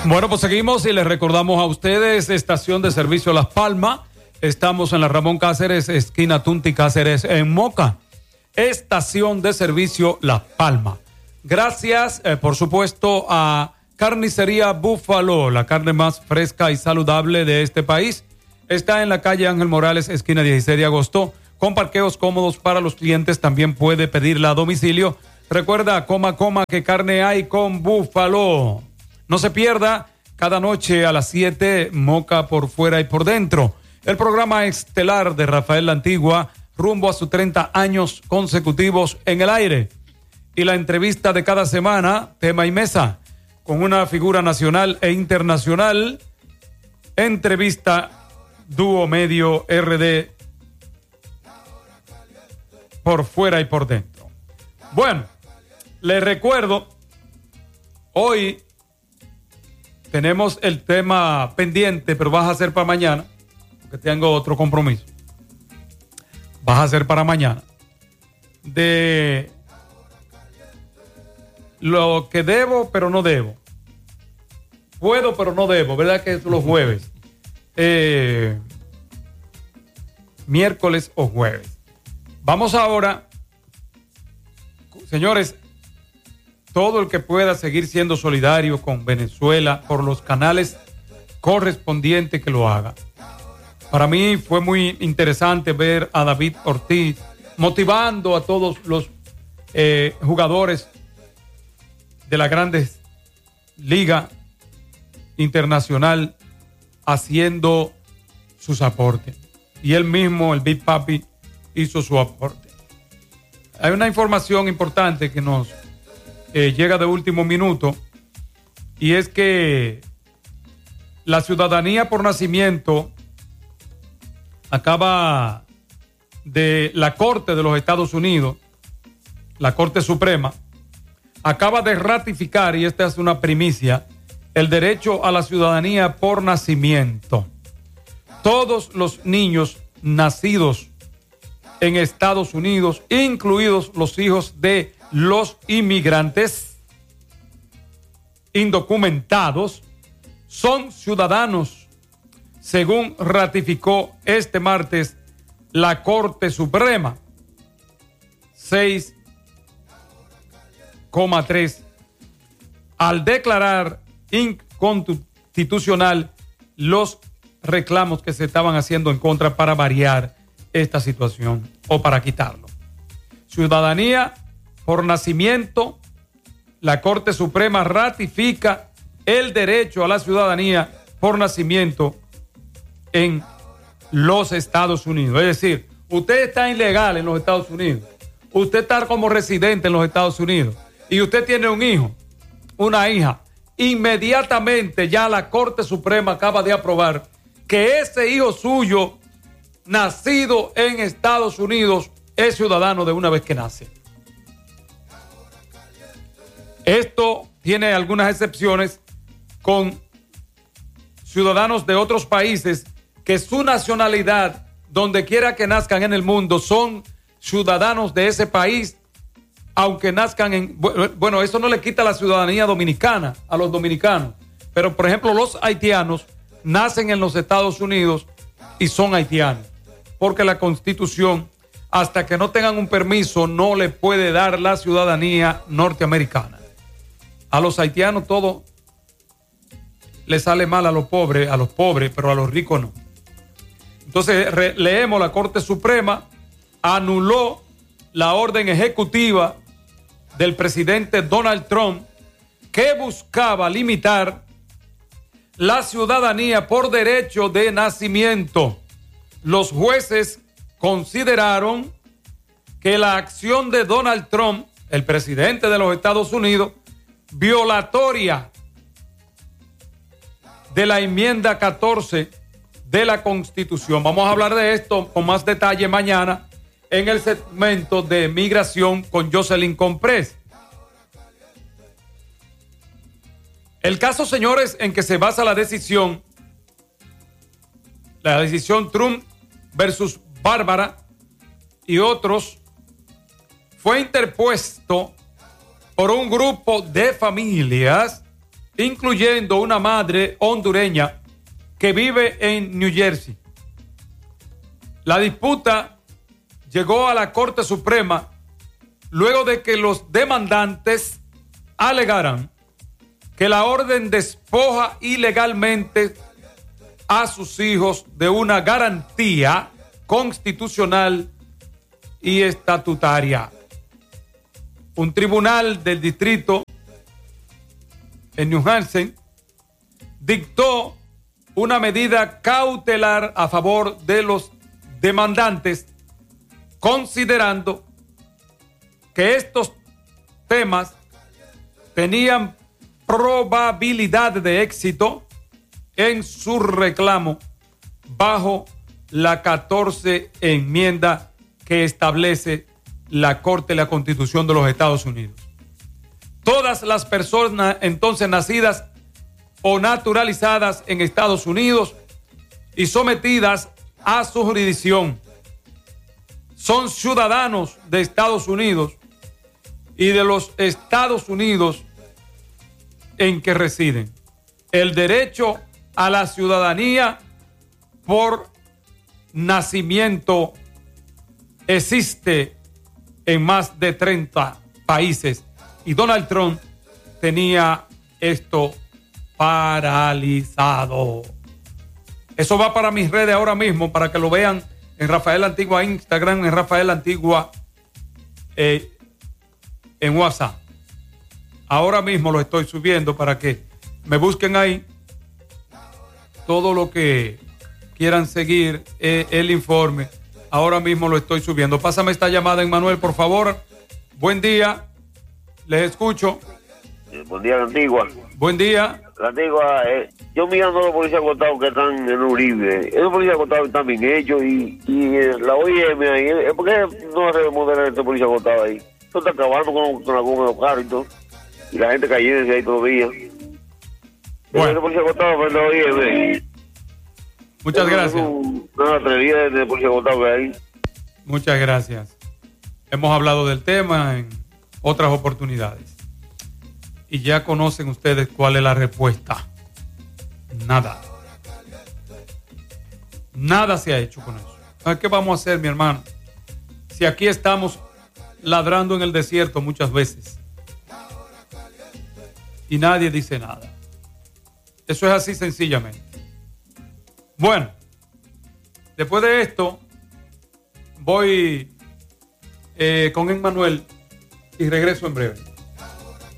Bueno, pues seguimos y les recordamos a ustedes, estación de servicio Las Palmas. Estamos en la Ramón Cáceres, esquina Tunti Cáceres, en Moca. Estación de servicio Las Palmas. Gracias, por supuesto, a Carnicería Búfalo, la carne más fresca y saludable de este país. Está en la calle Ángel Morales, esquina 16 de agosto, con parqueos cómodos para los clientes. También puede pedirla a domicilio. Recuerda, coma, que carne hay con Búfalo. No se pierda, cada noche a las 7, Moca por fuera y por dentro. El programa estelar de Rafael La Antigua, rumbo a sus 30 años consecutivos en el aire. Y la entrevista de cada semana, tema y mesa, con una figura nacional e internacional. Entrevista Dúo Medio RD por fuera y por dentro. Bueno, les recuerdo, hoy tenemos el tema pendiente, pero vas a hacer para mañana, porque tengo otro compromiso. Vas a hacer para mañana. De lo que debo, pero no debo. Puedo, pero no debo. ¿Verdad que es los jueves? Miércoles o jueves. Vamos ahora, señores, todo el que pueda seguir siendo solidario con Venezuela por los canales correspondientes que lo haga. Para mí fue muy interesante ver a David Ortiz motivando a todos los jugadores de la grandes liga internacional haciendo sus aportes. Y él mismo, el Big Papi, hizo su aporte. Hay una información importante que nos llega de último minuto, y es que la ciudadanía por nacimiento acaba de la Corte de los Estados Unidos, la Corte Suprema, acaba de ratificar, y esta es una primicia, el derecho a la ciudadanía por nacimiento. Todos los niños nacidos en Estados Unidos, incluidos los hijos de los inmigrantes indocumentados, son ciudadanos, según ratificó este martes la Corte Suprema. 6,3 al declarar inconstitucional los reclamos que se estaban haciendo en contra para variar esta situación o para quitarlo. Ciudadanía por nacimiento, la Corte Suprema ratifica el derecho a la ciudadanía por nacimiento en los Estados Unidos. Es decir, usted está ilegal en los Estados Unidos, usted está como residente en los Estados Unidos y usted tiene un hijo, una hija, inmediatamente ya la Corte Suprema acaba de aprobar que ese hijo suyo nacido en Estados Unidos es ciudadano de una vez que nace. Esto tiene algunas excepciones con ciudadanos de otros países que su nacionalidad, donde quiera que nazcan en el mundo, son ciudadanos de ese país, aunque nazcan en... Bueno, eso no le quita la ciudadanía dominicana a los dominicanos, pero por ejemplo los haitianos nacen en los Estados Unidos y son haitianos, porque la Constitución, hasta que no tengan un permiso, no le puede dar la ciudadanía norteamericana. A los haitianos todo les sale mal, a los pobres, pero a los ricos no. Entonces leemos, la Corte Suprema anuló la orden ejecutiva del presidente Donald Trump que buscaba limitar la ciudadanía por derecho de nacimiento. Los jueces consideraron que la acción de Donald Trump, el presidente de los Estados Unidos, violatoria de la enmienda 14 de la Constitución. Vamos a hablar de esto con más detalle mañana en el segmento de migración con Jocelyn Comprés. El caso, señores, en que se basa la decisión Trump versus Bárbara y otros, fue interpuesto por un grupo de familias incluyendo una madre hondureña que vive en New Jersey. La disputa llegó a la Corte Suprema luego de que los demandantes alegaran que la orden despoja ilegalmente a sus hijos de una garantía constitucional y estatutaria. Un tribunal del distrito en New Hampshire dictó una medida cautelar a favor de los demandantes, considerando que estos temas tenían probabilidad de éxito en su reclamo bajo la 14 enmienda que establece la Corte de la Constitución de los Estados Unidos. Todas las personas entonces nacidas o naturalizadas en Estados Unidos y sometidas a su jurisdicción son ciudadanos de Estados Unidos y de los Estados Unidos en que residen. El derecho a la ciudadanía por nacimiento existe en más de 30 países y Donald Trump tenía esto paralizado. Eso va para mis redes ahora mismo para que lo vean en Rafael Antigua Instagram, en Rafael Antigua en WhatsApp. Ahora mismo lo estoy subiendo para que me busquen ahí. Todo lo que quieran seguir el informe, ahora mismo lo estoy subiendo. Pásame esta llamada, Emmanuel, por favor. Buen día, les escucho. Buen día, Antigua. Buen día. La Antigua, yo mirando a los policías acotados que están en Uribe, esos policías acotados están bien hechos y la OIM ahí, ¿por qué no remodelan estos policías acotados ahí? Eso está acabando con la goma de los carros y todo, y la gente cayéndose ahí todavía. Bueno. Esos policías acotados, pues la OIM. Muchas gracias. Una atrevida de policías acotados que hay. Muchas gracias. Hemos hablado del tema en otras oportunidades. Y ya conocen ustedes cuál es la respuesta. Nada. Nada se ha hecho con eso. ¿Qué vamos a hacer, mi hermano? Si aquí estamos ladrando en el desierto muchas veces. Y nadie dice nada. Eso es así sencillamente. Bueno, después de esto, voy con Emmanuel y regreso en breve.